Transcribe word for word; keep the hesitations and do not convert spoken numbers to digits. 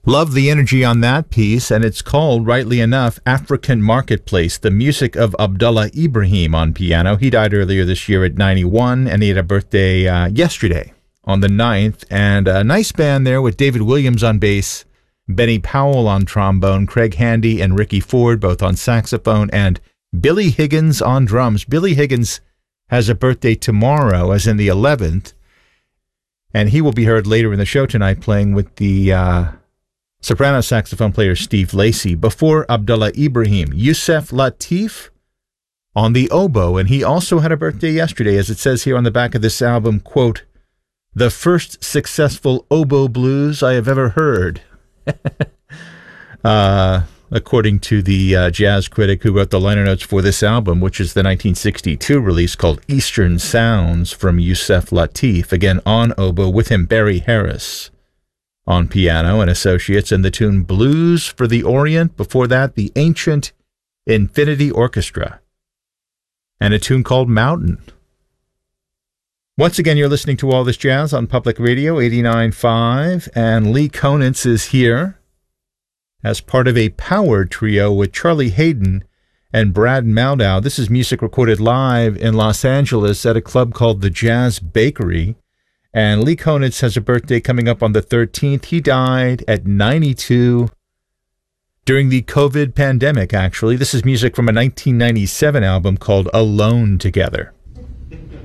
Love the energy on that piece, and it's called, rightly enough, African Marketplace, the music of Abdullah Ibrahim on piano. He died earlier this year at ninety-one, and he had a birthday uh, yesterday on the ninth, and a nice band there with David Williams on bass, Benny Powell on trombone, Craig Handy and Ricky Ford both on saxophone, and Billy Higgins on drums. Billy Higgins has a birthday tomorrow, as in the eleventh, and he will be heard later in the show tonight playing with the uh, soprano saxophone player Steve Lacy. Before Abdullah Ibrahim, Yusef Lateef on the oboe, and he also had a birthday yesterday, as it says here on the back of this album, quote, "The first successful oboe blues I have ever heard." uh, according to the uh, jazz critic who wrote the liner notes for this album, which is the nineteen sixty-two release called Eastern Sounds from Yusef Lateef. Again, on oboe, with him Barry Harris on piano and associates, and the tune Blues for the Orient. Before that, the Ancient Infinity Orchestra and a tune called Mountain. Once again, you're listening to All This Jazz on Public Radio eighty-nine point five, and Lee Konitz is here as part of a power trio with Charlie Haydn and Brad Maldau. This is music recorded live in Los Angeles at a club called the Jazz Bakery. And Lee Konitz has a birthday coming up on the thirteenth. He died at ninety-two during the COVID pandemic, actually. This is music from a nineteen ninety-seven album called Alone Together.